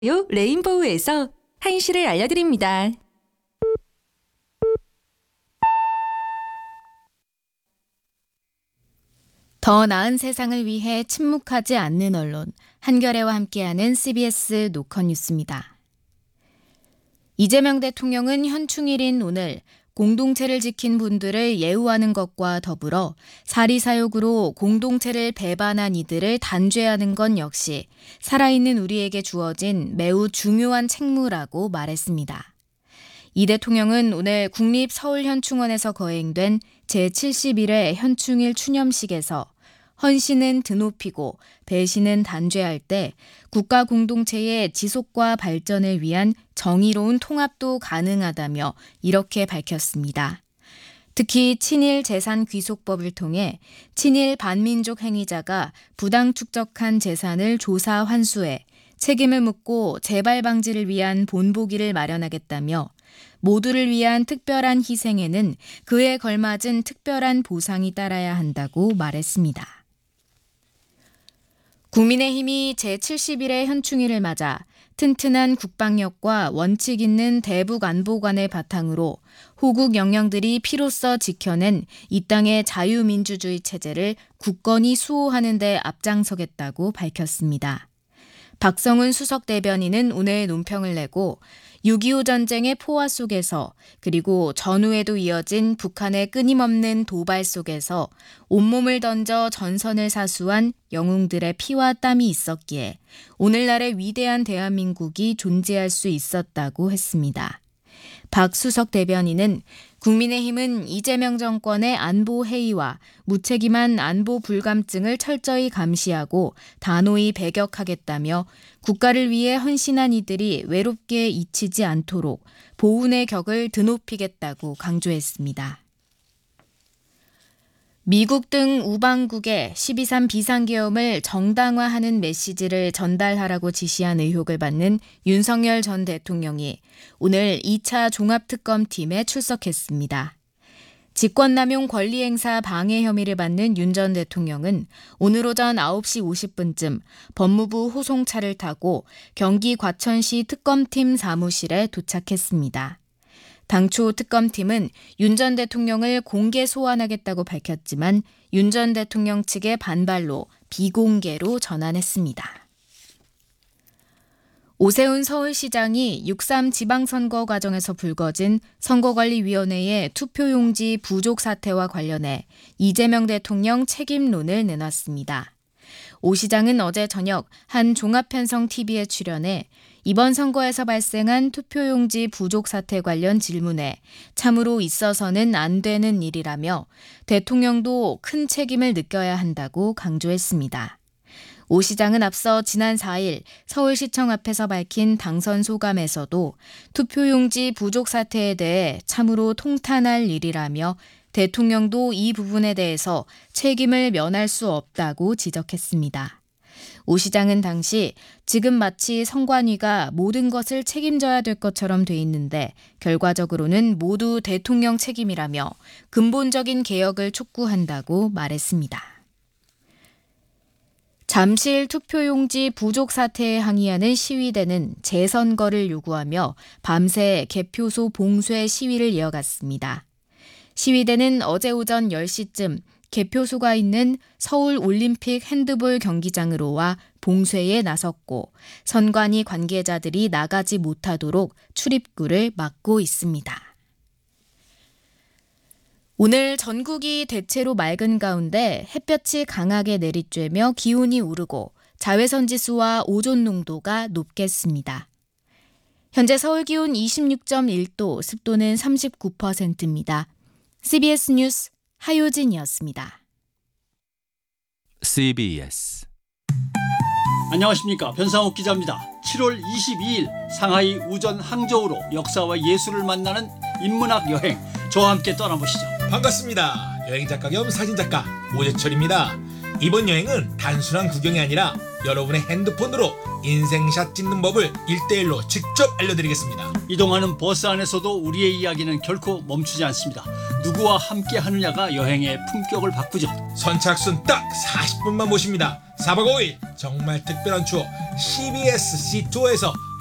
요 레인보우에서 한시를 알려드립니다. 더 나은 세상을 위해 침묵하지 않는 언론, 한겨레와 함께하는 CBS 노컷뉴스입니다. 이재명 대통령은 현충일인 오늘 공동체를 지킨 분들을 예우하는 것과 더불어 사리사욕으로 공동체를 배반한 이들을 단죄하는 건 역시 살아있는 우리에게 주어진 매우 중요한 책무라고 말했습니다. 이 대통령은 오늘 국립서울현충원에서 거행된 제71회 현충일 추념식에서 헌신은 드높이고 배신은 단죄할 때 국가 공동체의 지속과 발전을 위한 정의로운 통합도 가능하다며 이렇게 밝혔습니다. 특히 친일 재산 귀속법을 통해 친일 반민족 행위자가 부당 축적한 재산을 조사 환수해 책임을 묻고 재발 방지를 위한 본보기를 마련하겠다며 모두를 위한 특별한 희생에는 그에 걸맞은 특별한 보상이 따라야 한다고 말했습니다. 국민의힘이 제71회 현충일을 맞아 튼튼한 국방력과 원칙 있는 대북안보관을 바탕으로 호국 영령들이 피로써 지켜낸 이 땅의 자유민주주의 체제를 굳건히 수호하는 데 앞장서겠다고 밝혔습니다. 박성훈 수석대변인은 오늘 논평을 내고 6.25 전쟁의 포화 속에서 그리고 전후에도 이어진 북한의 끊임없는 도발 속에서 온몸을 던져 전선을 사수한 영웅들의 피와 땀이 있었기에 오늘날의 위대한 대한민국이 존재할 수 있었다고 했습니다. 박 수석 대변인은 국민의힘은 이재명 정권의 안보 해이와 무책임한 안보 불감증을 철저히 감시하고 단호히 배격하겠다며 국가를 위해 헌신한 이들이 외롭게 잊히지 않도록 보훈의 격을 드높이겠다고 강조했습니다. 미국 등 우방국에 12.3 비상계엄을 정당화하는 메시지를 전달하라고 지시한 의혹을 받는 윤석열 전 대통령이 오늘 2차 종합특검팀에 출석했습니다. 직권남용 권리행사 방해 혐의를 받는 윤 전 대통령은 오늘 오전 9시 50분쯤 법무부 호송차를 타고 경기 과천시 특검팀 사무실에 도착했습니다. 당초 특검팀은 윤 전 대통령을 공개 소환하겠다고 밝혔지만 윤 전 대통령 측의 반발로 비공개로 전환했습니다. 오세훈 서울시장이 6.3 지방선거 과정에서 불거진 선거관리위원회의 투표용지 부족 사태와 관련해 이재명 대통령 책임론을 내놨습니다. 오 시장은 어제 저녁 한 종합편성 TV에 출연해 이번 선거에서 발생한 투표용지 부족 사태 관련 질문에 참으로 있어서는 안 되는 일이라며 대통령도 큰 책임을 느껴야 한다고 강조했습니다. 오 시장은 앞서 지난 4일 서울시청 앞에서 밝힌 당선 소감에서도 투표용지 부족 사태에 대해 참으로 통탄할 일이라며 대통령도 이 부분에 대해서 책임을 면할 수 없다고 지적했습니다. 오 시장은 당시 지금 마치 선관위가 모든 것을 책임져야 될 것처럼 돼 있는데 결과적으로는 모두 대통령 책임이라며 근본적인 개혁을 촉구한다고 말했습니다. 잠실 투표용지 부족 사태에 항의하는 시위대는 재선거를 요구하며 밤새 개표소 봉쇄 시위를 이어갔습니다. 시위대는 어제 오전 10시쯤 개표소가 있는 서울 올림픽 핸드볼 경기장으로 와 봉쇄에 나섰고 선관위 관계자들이 나가지 못하도록 출입구를 막고 있습니다. 오늘 전국이 대체로 맑은 가운데 햇볕이 강하게 내리쬐며 기온이 오르고 자외선 지수와 오존 농도가 높겠습니다. 현재 서울 기온 26.1도, 습도는 39%입니다. CBS 뉴스 하효진이었습니다. CBS 안녕하십니까, 변상욱 기자입니다. 7월 22일 상하이 우전 항저우로 역사와 예술을 만나는 인문학 여행, 저와 함께 떠나보시죠. 반갑습니다. 여행작가 겸 사진작가 오재철입니다. 이번 여행은 단순한 구경이 아니라 여러분의 핸드폰으로 인생샷 찍는 법을 1대1로 직접 알려드리겠습니다. 이동하는 버스 안에서도 우리의 이야기는 결코 멈추지 않습니다. 누구와 함께 하느냐가 여행의 품격을 바꾸죠. 선착순 딱 40분만 모십니다. 4박 5일 정말 특별한 추억 CBS C2에서